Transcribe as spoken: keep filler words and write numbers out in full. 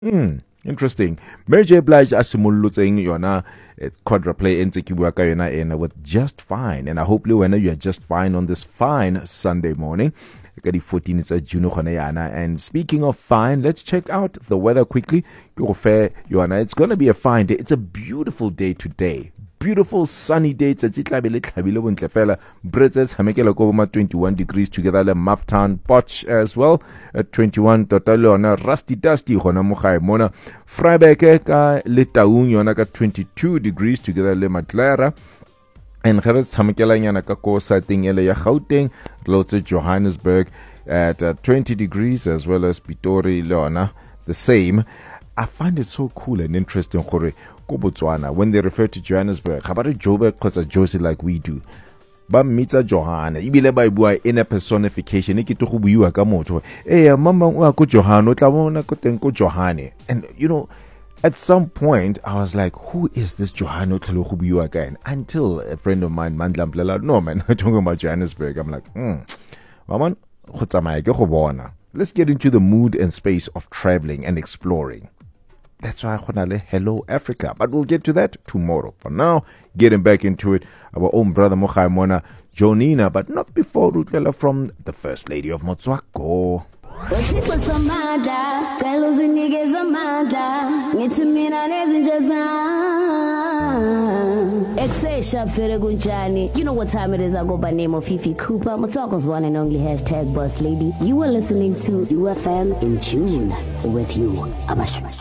Hmm, interesting. Mary J. Blige a simolotseng yona eh, quadruplay e ntse ke bua ka yona ena with Just Fine, and I hope le wena you are just fine on this fine Sunday morning. Ka di fourteen tsa June gone yana. And speaking of fine, let's check out the weather quickly. Ke go fe yona, it's going to be a fine day. It's a beautiful day today. Beautiful sunny day. Tsatsi tla be le tlhabile bontle fela. Bretzes hamekela ko ma twenty-one degrees together le Maftown Potch as well at twenty-one. Tota le yona Rusty Dusty gona mo gae mona. Vryburg ka le Taung yona ka twenty-two degrees together le Matlara. And ge re tshamekelanyana ka ko setting ele ya Gauteng, Lotse Johannesburg at uh, twenty degrees, as well as Pitori Leona the same. I find it so cool and interesting gore ko Botswana when they refer to Johannesburg, ga ba re Joburg kgotsa Josi like we do. Ba mmitsa Johanna ibile ba bua in a personification e ke to go buiwa ka motho eh mama o a ko Johanna o tla bona ko teng ko Johanne. And you know, at some point, I was like, who is this Johanna Tlugubiu again? Until a friend of mine, Mandla Mblela, no man, talking about Johannesburg. I'm like, hmm, let's get into the mood and space of traveling and exploring. That's why I want hello Africa. But we'll get to that tomorrow. For now, getting back into it, our own brother Mokhai Mona, Jonina, but not before Rutlela from the First Lady of Motswako. Uthixo somandla cela uzinikeze amandla ngithi mina nezinjaza Exesha fere kunjani. You know what time it is. I go by name of Fifi Cooper. Motsako's one and only hashtag boss lady. You are listening to U F M in tune with you. Abash.